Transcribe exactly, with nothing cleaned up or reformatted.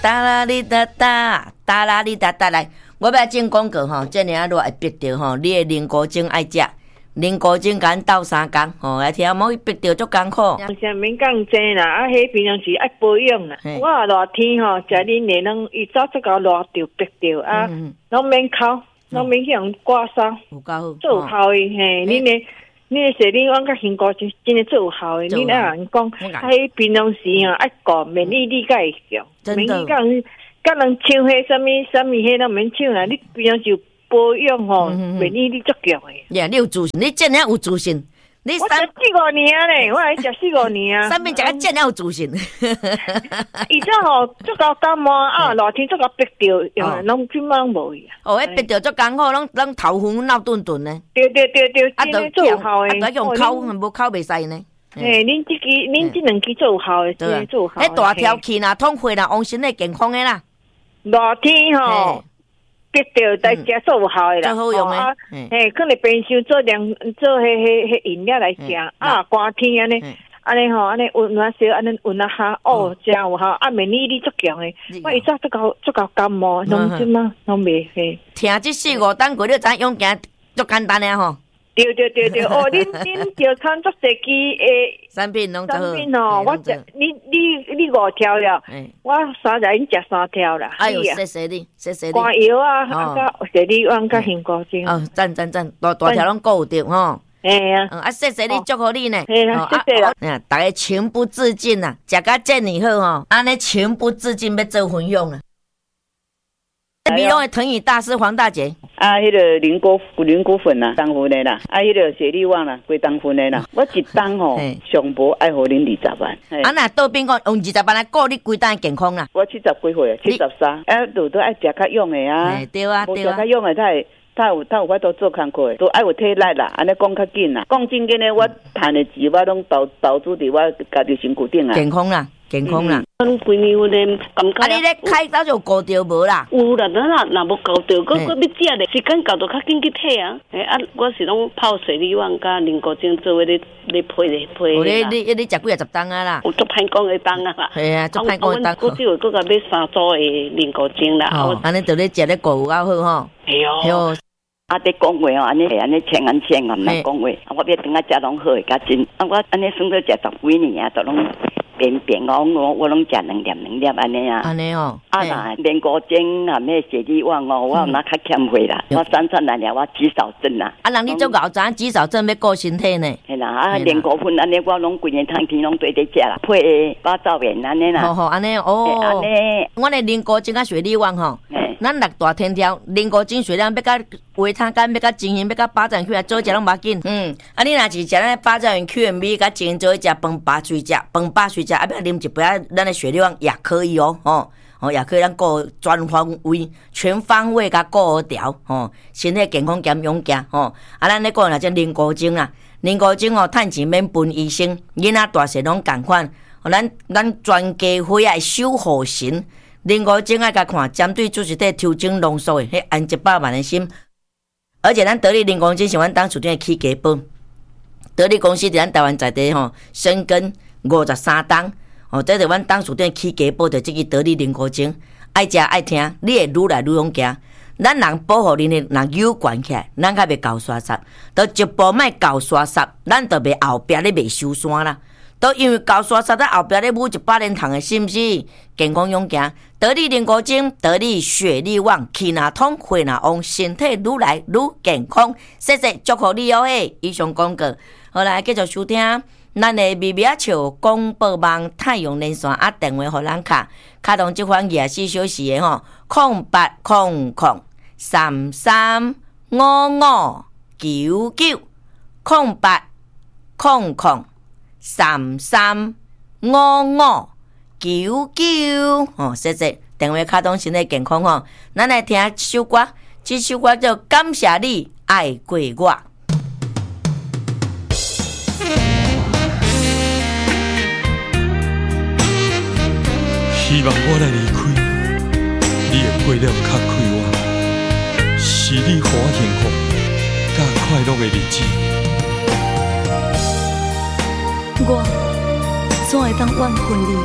哒啦哩哒哒，哒啦哩哒哒来，我要种广告吼，这样如果会逼到吼，你的灵菇精爱食，灵菇精甲斗三工吼，来听某逼到足艰苦。 啥免讲真啦，啊，迄平常时爱保养啦。我啊热天吼，食恁的拢伊早足够热着逼着啊，拢免烤，拢免去用刮痧， 有够好， 做有效的嘿，恁的。你的洗脸碗甲香菇真真诶做有效诶，你哪人讲？喺平常时吼爱讲免疫力较会强，免疫讲甲人唱迄什么什么迄拢免唱啦。你平常时保养吼，免疫力足强诶。 呀，你有自信，你真正有自信。你我食四五年咧，我还食四五年啊。 三面食个真正有自信。 伊这吼足够感冒啊，热天足够逼着，用拢根本无伊啊。 哦，迄逼着足艰苦，拢拢头昏闹顿顿呢。 对对对对，真诶做有效诶。 啊，用烤，无烤袂使呢。 嘿，恁即支恁即两支做有效诶，真诶做有效。 迄大条气啦，痛血啦，往身体健康诶啦。 热天吼。逼着在食做有效诶啦， 最好用诶。 嘿，可能平常做凉做迄迄迄饮料来食，啊，寒天安尼，安尼吼，安尼温啊烧，安尼温啊下，哦，真有效，啊，免疫力足强诶。我以前足够足够感冒，拢即嘛拢袂嘿。 听即四五单过，你知用行足简单诶吼。 对对对对，哦，恁恁就看足侪支诶产品拢产品哦，我食你你你五条了，我三日已经食三条啦。 哎呦，谢谢你，谢谢你。 肝药啊，啊，甲洗脸碗甲香菇精。 哦，赞赞赞，大大条拢顾着吼。 哎呀， 啊，谢谢你，祝福你呢。 嘿啦，谢谢啦。 啊，大家情不自禁呐，食甲这么好吼，安尼情不自禁要做分享啦。美容的藤椅大师黄大姐， 啊，迄、那个灵菇灵菇粉啦，当份的啦，啊，迄、那个雪莉旺啦，规当份的啦。我一当吼，上无爱互恁二十万。 啊，那倒边讲用二十万来顾你规当健康啦。 我七十几岁，七十三，啊，都都爱食较用的啊。 对啊，对啊。 无食较用的，他会他有他有法度做工课的，都爱有体力啦。安尼讲较紧啦。讲真经的，我赚的钱我拢投投资伫我家己身躯顶啊。 健康啦。健康啦， 阮规年有咧感觉。 啊，你咧开早就顾着无啦？ 有啦，咱若若无顾着，佮佮要食咧，时间到就较紧去摕啊。诶啊，我是拢泡水里碗甲灵菇精做咧咧配咧配。 有咧，你你食几啊十担啊啦？ 有足歹讲的担啊啦。 系啊，足歹讲的担。 我只有佮甲买三组的灵菇精啦。 哦，安尼就咧食咧顾有够好吼。 系哦。 啊！伫讲话哦，安尼安尼千安千啊，毋通讲话。我要等下食拢好诶，较真。啊，我安尼算做食十几年啊，都拢便便我我我拢食两粒两粒安尼啊。 安尼哦。 啊那莲菇精啊，咩雪莉旺哦，我有哪较欠费啦？我三餐来了，我肌少症啦。 啊，人你做搞怎肌少症要顾身体呢？ 系啦，啊莲菇粉安尼我拢规年冬天拢对得食啦，配八枣面安尼啦。 好好安尼哦。安尼，我的莲菇精甲雪莉旺吼。咱六大天条，灵菇精水量要甲维他干，要甲精英，要甲巴掌 Q 来做食拢无要紧。嗯，啊你若是食咱巴掌 Q M V 甲精英做食饭饱水食，饭饱水食，啊要啉一杯啊，咱的血量也可以哦，吼，哦也可以咱顾全方位、全方位甲顾调，吼，身体健康兼勇健，吼，啊咱咧讲若只灵菇精啦，灵菇精哦，趁钱免分医生，囡仔大细拢共款，哦咱咱全家伙爱守护神。灵菇精爱甲看，针对主食体抽精浓缩的，迄安一百万的心。而且咱得力灵菇精是阮当厝顶的起家宝。得力公司伫咱台湾在地吼，深耕五十三档，哦，这是阮当厝顶的起家宝，就即个得力灵菇精。爱食爱听，你会愈来愈勇行。咱人保护恁的人有关起来，咱较袂搞刷煞，都一步莫搞刷煞，咱就袂后壁咧袂收山啦。都因为高刷刷在后壁咧舞一百年糖的，是毋是？健康勇行，得力灵菇精，得力雪莉旺，气若通，血若旺，身体愈来愈健康。谢谢，祝福你哦嘿！以上广告，好来继续收听咱的微微笑广播网太阳连线啊，电话互咱卡，卡通即款廿四小时的吼，空八空空三三五五九九，空八空空。三三五五九九哦，谢谢电话卡通身体健康吼，咱来听一首歌，这首歌叫《感谢你爱过我》。 希望我来离开，你会过了较快活，是你予我幸福甲快乐的日子。 我怎会当怨恨你？